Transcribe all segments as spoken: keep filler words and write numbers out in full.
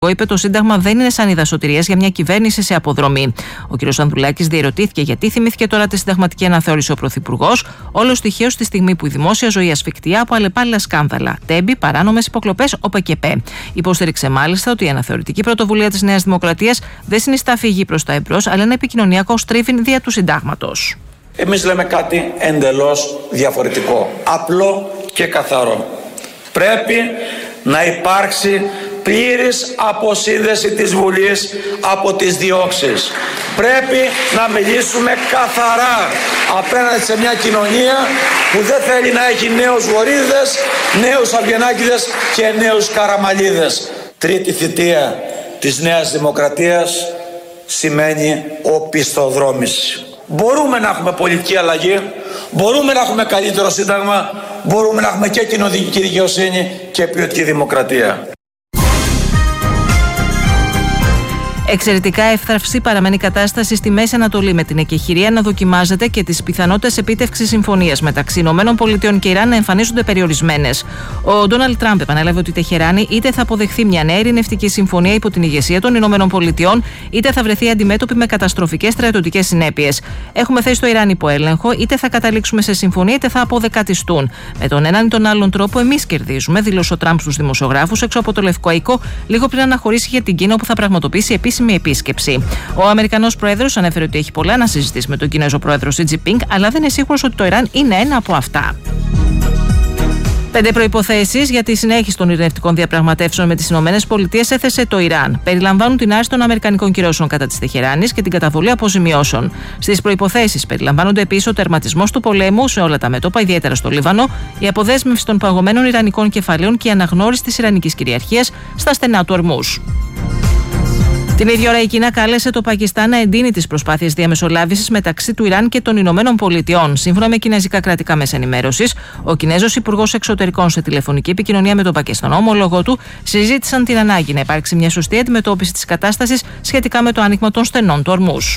είπε το Σύνταγμα δεν είναι σανίδα σωτηρίας για μια κυβέρνηση σε αποδρομή. Ο κ. Ανδρουλάκης διερωτήθηκε γιατί θυμήθηκε τώρα τη συνταγματική αναθεώρηση ο Πρωθυπουργός, όλος τυχαίως στη στιγμή που η δημόσια ζωή ασφικτιά από αλλεπάλληλα σκάνδαλα, τέμπη, παράνομες υποκλοπές, ΟΠΕΚΕΠΕ. Υποστήριξε μάλιστα ότι η αναθεωρητική πρωτοβουλία της Νέας Δημοκρατίας δεν συνιστά φυγή προς τα εμπρός, αλλά ένα επικοινωνιακό στρίβιν δια του Συντάγματος. Εμείς λέμε κάτι εντελώς διαφορετικό, απλό και καθαρό. Πρέπει να υπάρξει πλήρης αποσύνδεση της Βουλής από τις διώξεις. Πρέπει να μιλήσουμε καθαρά απέναντι σε μια κοινωνία που δεν θέλει να έχει νέους Βορίδες, νέους Αβγενάκηδες και νέους Καραμαλίδες. Τρίτη θητεία της Νέας Δημοκρατίας σημαίνει οπισθοδρόμηση. Μπορούμε να έχουμε πολιτική αλλαγή, μπορούμε να έχουμε καλύτερο σύνταγμα, μπορούμε να έχουμε και κοινωνική δικαιοσύνη και ποιοτική δημοκρατία. Εξαιρετικά εύθραυση παραμένει η κατάσταση στη Μέση Ανατολή, με την εκεχηρία να δοκιμάζεται και τις πιθανότητες επίτευξης συμφωνίας μεταξύ ΗΠΑ και Ιράν να εμφανίζονται περιορισμένες. Ο Ντόναλντ Τραμπ επανέλαβε ότι η Τεχεράνη είτε θα αποδεχθεί μια νέα ειρηνευτική συμφωνία υπό την ηγεσία των ΗΠΑ, είτε θα βρεθεί αντιμέτωπη με καταστροφικές στρατιωτικές συνέπειες. Έχουμε θέσει το Ιράν υπό έλεγχο, είτε θα καταλήξουμε σε συμφωνία, είτε θα αποδεκατιστούν. Με τον έναν ή τον άλλον τρόπο, εμείς κερδίζουμε, δήλωσε ο Τραμπ στους δημοσιογράφους έξω από το Λευκό Οίκο, λίγο πριν αναχωρήσει για την Κίνα, όπου θα πραγματοποιήσει επίσημη επίσκεψη. Ο Αμερικανός πρόεδρος ανέφερε ότι έχει πολλά να συζητήσει με τον Κινέζο πρόεδρο Σι Τζινπίνγκ, αλλά δεν είναι σίγουρος ότι το Ιράν είναι ένα από αυτά. Πέντε προϋποθέσεις για τη συνέχιση των ειρηνευτικών διαπραγματεύσεων με τις ΗΠΑ έθεσε το Ιράν. Περιλαμβάνουν την άρση των αμερικανικών κυρώσεων κατά της Τεχεράνης και την καταβολή αποζημιώσεων. Στις προϋποθέσεις περιλαμβάνονται επίσης ο τερματισμός του πολέμου σε όλα τα μέτωπα, ιδιαίτερα στο Λίβανο, η αποδέσμευση των παγωμένων ιρανικών κεφαλαίων και η αναγνώριση της ιρανικής κυριαρχίας στα στενά του Ορμούζ. Την ίδια ώρα η Κίνα κάλεσε το Πακιστάν να εντείνει τις προσπάθειες διαμεσολάβησης μεταξύ του Ιράν και των Ηνωμένων Πολιτειών. Σύμφωνα με κινέζικα κρατικά μέσα ενημέρωσης, ο Κινέζος Υπουργός Εξωτερικών σε τηλεφωνική επικοινωνία με τον Πακιστανό ομόλογο του συζήτησαν την ανάγκη να υπάρξει μια σωστή αντιμετώπιση της κατάστασης σχετικά με το άνοιγμα των στενών του Ορμούζ.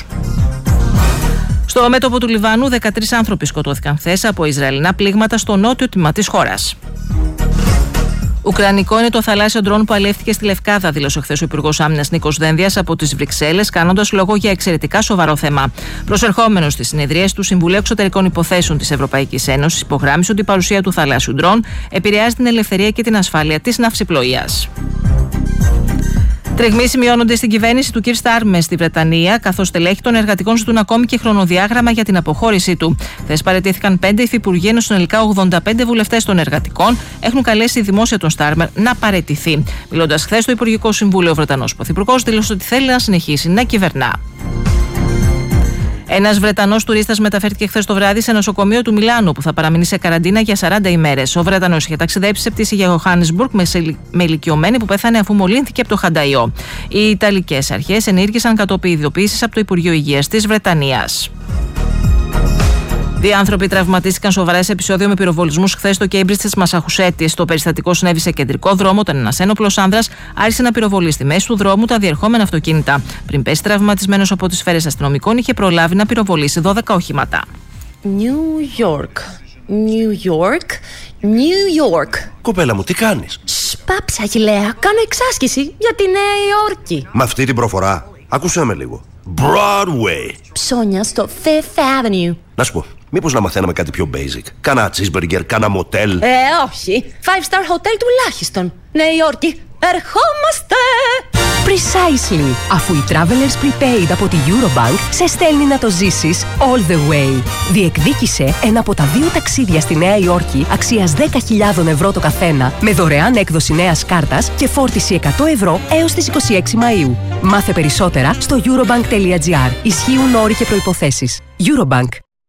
Στο μέτωπο του Λιβάνου, δεκατρείς άνθρωποι σκοτώθηκαν χθες από Ισραηλινά πλήγματα στο νότιο τμήμα της χώρας. Ουκρανικό είναι το θαλάσσιο ντρόν που αλεύθηκε στη Λευκάδα, δήλωσε χθες ο Υπουργός Άμυνας Νίκος Δένδιας από τις Βρυξέλλες, κάνοντας λόγο για εξαιρετικά σοβαρό θέμα. Προσερχόμενος στις συνεδρίες του Συμβουλίου Εξωτερικών Υποθέσεων της Ευρωπαϊκής Ένωσης, υπογράμμισε ότι η παρουσία του θαλάσσιου ντρόν επηρεάζει την ελευθερία και την ασφάλεια της ναυσιπλοείας. Τριγμοί σημειώνονται στην κυβέρνηση του Κιρ Στάρμερ στη Βρετανία, καθώς στελέχη των εργατικών ζητούν ακόμη και χρονοδιάγραμμα για την αποχώρησή του. Χθες παραιτήθηκαν πέντε υφυπουργοί, ενώ συνολικά ογδόντα πέντε βουλευτές των εργατικών έχουν καλέσει δημόσια τον Στάρμερ να παραιτηθεί. Μιλώντας χθες στο Υπουργικό Συμβούλιο, ο Βρετανός Πρωθυπουργός δήλωσε ότι θέλει να συνεχίσει να κυβερνά. Ένας Βρετανός τουρίστας μεταφέρθηκε χθες το βράδυ σε νοσοκομείο του Μιλάνου, που θα παραμείνει σε καραντίνα για σαράντα ημέρες. Ο Βρετανός είχε ταξιδέψει σε πτήση για Johannesburg με ηλικιωμένη που πέθανε αφού μολύνθηκε από το χανταϊό. Οι Ιταλικές αρχές ενήργησαν κατόπιν ειδοποίησης από το Υπουργείο Υγείας της Βρετανίας. Δύο άνθρωποι τραυματίστηκαν σοβαρά σε επεισόδιο με πυροβολισμούς χθες στο Κέιμπριτζ της Μασαχουσέτης. Το περιστατικό συνέβη σε κεντρικό δρόμο, όταν ένας ένοπλος άνδρας άρχισε να πυροβολεί στη μέση του δρόμου τα διερχόμενα αυτοκίνητα. Πριν πέσει τραυματισμένος από τις σφαίρες αστυνομικών, είχε προλάβει να πυροβολήσει δώδεκα οχήματα. New York. New York. New York. Κοπέλα μου, τι κάνεις? Σπάψα, Αχιλλέα. Κάνω εξάσκηση για τη Νέα Υόρκη. Με αυτή την προφορά. Ακούσέ με λίγο. Broadway. Ψώνια στο Fifth Avenue. Να σου πω, μήπως να μαθαίναμε κάτι πιο basic? Κάνα cheeseburger, κάνα motel. Ε, όχι. Five star hotel τουλάχιστον. Νέα Υόρκη. Ερχόμαστε! Precisely. Αφού η Travelers Prepaid από τη Eurobank σε στέλνει να το ζήσεις all the way. Διεκδίκησε ένα από τα δύο ταξίδια στη Νέα Υόρκη αξίας δέκα χιλιάδες ευρώ το καθένα, με δωρεάν έκδοση νέας κάρτας και φόρτιση εκατό ευρώ έως τις είκοσι έξι Μαΐου. Μάθε περισσότερα στο eurobank τελεία gr. Ισχύουν όροι και προϋποθέσεις. Eurobank.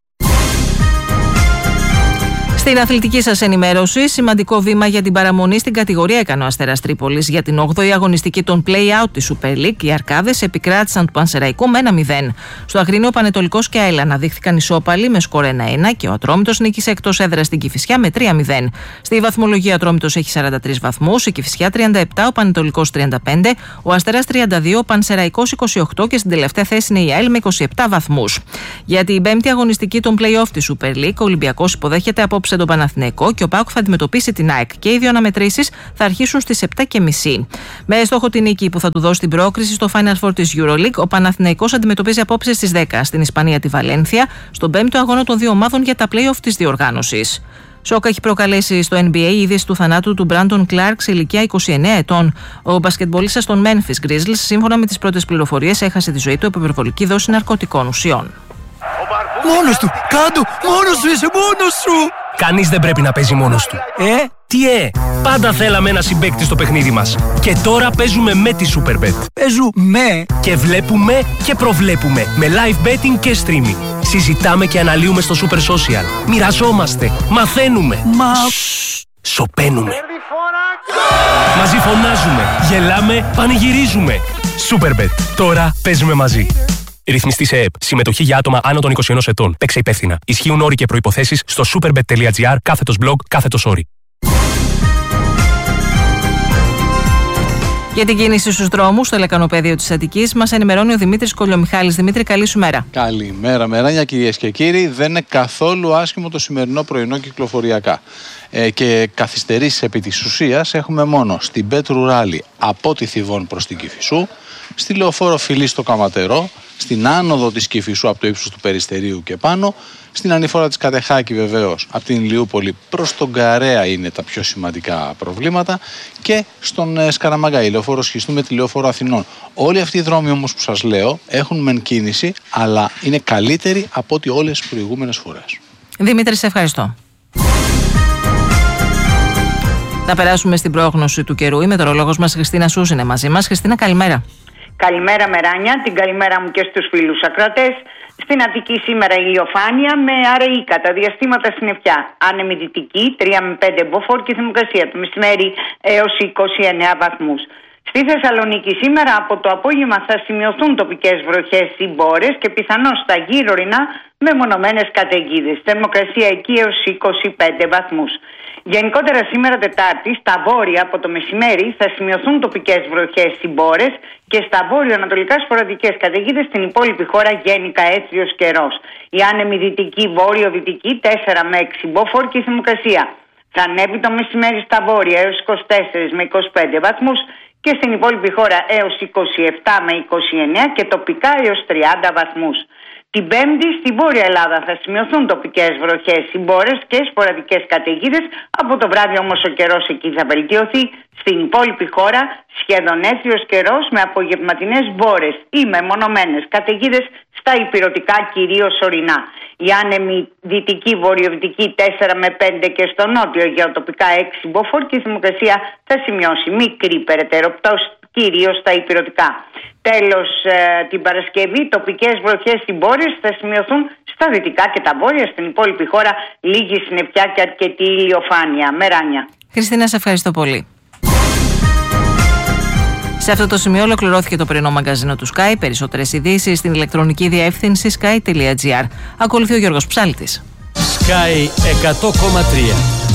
Στην αθλητική σας ενημέρωση, σημαντικό βήμα για την παραμονή στην κατηγορία έκανε ο Αστέρας Τρίπολης. Για την όγδοη αγωνιστική των play-out της Super League, οι Αρκάδες επικράτησαν του Πανσεραϊκού με ένα μηδέν. Στο Αγρίνιο, ο Πανετολικός και ΑΕΛ αναδείχθηκαν ισόπαλοι με σκορ ένα ένα και ο Ατρόμητος νίκησε εκτός έδρας στην Κηφισιά με τρία μηδέn. Στη βαθμολογία, ο Ατρόμητος έχει σαράντα τρεις βαθμούς, η Κηφισιά τριάντα επτά, ο Πανετολικός τριάντα πέντε, ο Αστέρας τριάντα δύο, ο Πανσεραϊκός είκοσι οκτώ και στην τελευταία θέση είναι η ΑΕΛ με είκοσι επτά βαθμούς. Για την πέμπτη αγωνιστική των play-off της Super League, ο Ολυμπιακός υποδέχεται απόψε έδωσε τον Παναθηναϊκό και ο ΠΑΟΚ θα αντιμετωπίσει την ΑΕΚ. Και οι δύο αναμετρήσεις θα αρχίσουν στις επτά και μισή. Με στόχο την νίκη που θα του δώσει την πρόκριση στο Final Four της EuroLeague, ο Παναθηναϊκός αντιμετωπίζει απόψε στις δέκα στην Ισπανία τη Βαλένθια, στον πέμπτο αγώνα των δύο ομάδων για τα play-off της διοργάνωσης. Σοκ έχει προκαλέσει στο N B A η είδηση του θανάτου του Μπράντον Κλάρκ σε ηλικία είκοσι εννέα ετών. Ο μπασκετμπολίστας των Memphis Grizzlies, σύμφωνα με τις πρώτες πληροφορίες, έχασε τη ζωή του από υπερβολική δόση ναρκωτικών ουσιών. Μόνος του! Κάντο! Μόνος σου είσαι! Μόνος σου! Κανείς δεν πρέπει να παίζει μόνος του. Ε? Τι ε! Πάντα θέλαμε ένα συμπαίκτη στο παιχνίδι μας. Και τώρα παίζουμε με τη Superbet. Παίζουμε! Και βλέπουμε και προβλέπουμε με live betting και streaming. Συζητάμε και αναλύουμε στο Super Social. Μοιραζόμαστε, μαθαίνουμε. Μα... Σωπαίνουμε. Μαζί φωνάζουμε, γελάμε, πανηγυρίζουμε. Superbet. Τώρα παίζουμε μαζί. Ρυθμιστή σε ΕΕΠ. Συμμετοχή για άτομα άνω των είκοσι ενός ετών. Παίξε υπεύθυνα. Ισχύουν όροι και προϋποθέσεις στο superbet.gr κάθετος blog κάθετος όροι. Για την κίνηση στους δρόμους, στο λεκανοπέδιο της Αττικής, μας ενημερώνει ο Δημήτρης Κολιομιχάλης. Δημήτρη, καλή σου μέρα. Καλημέρα, μεράνια, κυρίες και κύριοι. Δεν είναι καθόλου άσχημο το σημερινό πρωινό κυκλοφοριακά. Ε, και καθυστερήσεις επί της ουσίας έχουμε μόνο στην Πέτρου Ράλη από τη Θηβών προς την Κηφισού, στη Λεωφόρο Φιλή στο Καματερό, στην άνοδο της Κηφισού από το ύψος του Περιστερίου και πάνω, στην ανηφόρα της Κατεχάκη βεβαίως από την Ηλιούπολη προς τον Καρέα είναι τα πιο σημαντικά προβλήματα, και στον ε, Σκαραμαγκά, η Λεωφόρο Σχιστού με τη Λεωφόρο Αθηνών. Όλοι αυτοί οι δρόμοι όμως που σας λέω έχουν μεν κίνηση, αλλά είναι καλύτεροι από ό,τι όλες τις προηγούμενες φορές. Δημήτρη, σε ευχαριστώ. Θα περάσουμε στην πρόγνωση του καιρού. Η μετεωρολόγος μας Χριστίνα Σούς είναι μαζί μας. Χριστίνα, καλημέρα. Καλημέρα, Μεράνια. Την καλημέρα μου και στους φίλους ακροατές. Στην Αττική σήμερα ηλιοφάνεια με αραιή κατά διαστήματα συννεφιά. Άνεμη δυτική, τρία με πέντε μποφόρ και θερμοκρασία το μεσημέρι έως είκοσι εννέα βαθμούς. Στη Θεσσαλονίκη σήμερα από το απόγευμα θα σημειωθούν τοπικές βροχές ή μπόρες και πιθανώς στα γύρω-ορεινά με μονομένες καταιγίδες. Θερμοκρασία εκεί έως είκοσι πέντε βαθμούς. Γενικότερα σήμερα Τετάρτη στα βόρεια από το μεσημέρι θα σημειωθούν τοπικές βροχές ή μπόρες και στα βόρειο-ανατολικά σποραδικές καταιγίδες. Στην υπόλοιπη χώρα γενικά έθριος καιρός. Η άνεμη δυτική βόρειο-δυτική τέσσερα με έξι μποφόρ και η θερμοκρασία θα ανέβει το μεσημέρι στα βόρεια έως είκοσι τέσσερα με είκοσι πέντε βαθμούς και στην υπόλοιπη χώρα έως είκοσι επτά με είκοσι εννέα και τοπικά έως τριάντα βαθμούς. Την Πέμπτη στη Βόρεια Ελλάδα θα σημειωθούν τοπικές βροχές, συμπόρες και σποραδικές καταιγίδες. Από το βράδυ όμως ο καιρός εκεί θα βελτιωθεί. Στην υπόλοιπη χώρα σχεδόν έθριος καιρός με απογευματινές μπόρες ή μεμονωμένες καταιγίδες στα ηπειρωτικά κυρίως ορεινά. Η άνεμη δυτική βορειοδυτική τέσσερα με πέντε και στο νότιο γεωτοπικά έξι μποφόρ και η θερμοκρασία θα σημειώσει μικρή περαιτέρω πτώση κυρίως στα ηπειρωτικά. Τέλος, ε, την Παρασκευή τοπικές βροχές ή μπόρες θα σημειωθούν στα δυτικά και τα βόρεια. Στην υπόλοιπη χώρα λίγη συννεφιά και αρκετή ηλιοφάνεια. Μεράνια. Χριστίνα, σε ευχαριστώ πολύ. Σε αυτό το σημείο ολοκληρώθηκε το πρωινό μαγκαζίνο του Sky. Περισσότερες ειδήσεις στην ηλεκτρονική διεύθυνση sky τελεία gr. Ακολουθεί ο Γιώργος Ψάλτης. Sky εκατό κόμμα τρία.